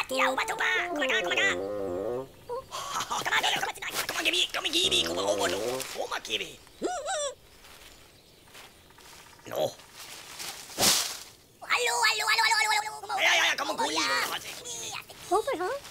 Tiraw ba ito ba? Kumaga, kumaga. Kumagibi, kumaobo, no? Kumagibi. No. Halo, halo, halo, halo, halo, halo. Over, huh?